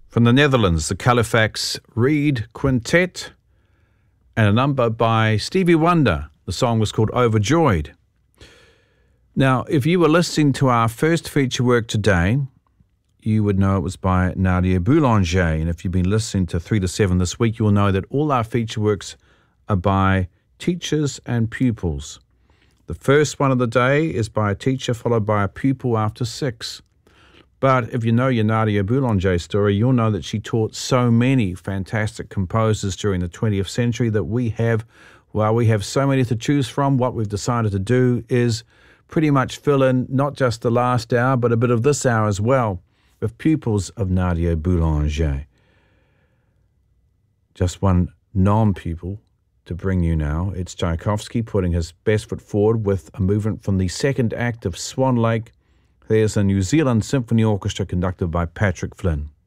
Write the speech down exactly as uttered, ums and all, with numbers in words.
From the Netherlands, the Califax Reed Quintet, and a number by Stevie Wonder. The song was called Overjoyed. Now, if you were listening to our first feature work today, you would know it was by Nadia Boulanger. And if you've been listening to three to seven this week, you will know that all our feature works are by teachers and pupils. The first one of the day is by a teacher, followed by a pupil after six. But if you know your Nadia Boulanger story, you'll know that she taught so many fantastic composers during the twentieth century that we have, while we have so many to choose from, what we've decided to do is pretty much fill in not just the last hour, but a bit of this hour as well, with pupils of Nadia Boulanger. Just one non-pupil to bring you now. It's Tchaikovsky putting his best foot forward with a movement from the second act of Swan Lake. There's a New Zealand Symphony Orchestra conducted by Patrick Flynn.